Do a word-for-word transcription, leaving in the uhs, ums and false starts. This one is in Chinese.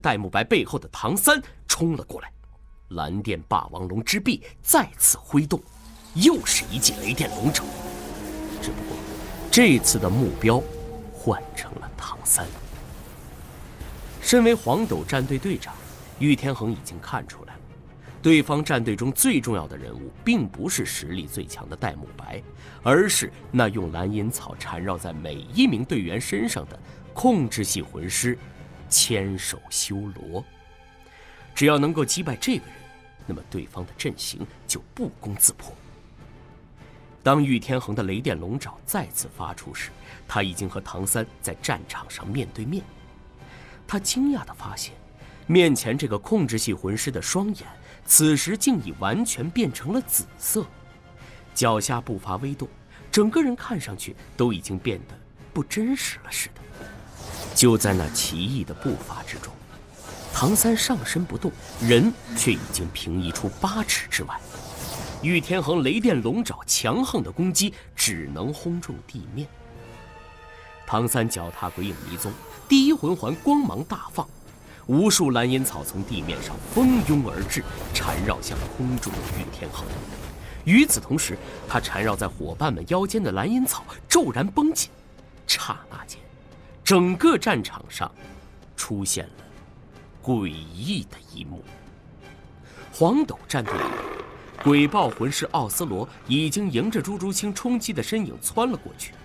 戴沐白背后的唐三冲了过来，蓝电霸王龙之臂再次挥动，又是一记雷电龙爪。只不过这次的目标换成了唐三。身为黄斗战队队长，玉天恒已经看出来了，对方战队中最重要的人物并不是实力最强的戴沐白，而是那用蓝银草缠绕在每一名队员身上的控制系魂师千手修罗。只要能够击败这个人，那么对方的阵型就不攻自破。当玉天恒的雷电龙爪再次发出时，他已经和唐三在战场上面对面。他惊讶地发现，面前这个控制系魂师的双眼此时竟已完全变成了紫色，脚下步伐微动，整个人看上去都已经变得不真实了似的。就在那奇异的步伐之中，唐三上身不动，人却已经平移出八尺之外。玉天恒雷电龙爪强横的攻击只能轰中地面。唐三脚踏鬼影迷踪，第一魂环光芒大放，无数蓝银草从地面上蜂拥而至，缠绕向空中的玉天恒。与此同时，他缠绕在伙伴们腰间的蓝银草骤然绷紧，刹那间，整个战场上出现了诡异的一幕。黄斗战队里，鬼豹魂师奥斯罗已经迎着朱竹清冲击的身影窜了过去，